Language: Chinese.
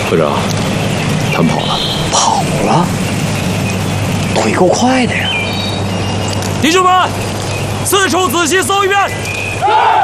会长，他们跑了。 跑了？腿够快的呀！ 弟兄们，四处仔细搜一遍。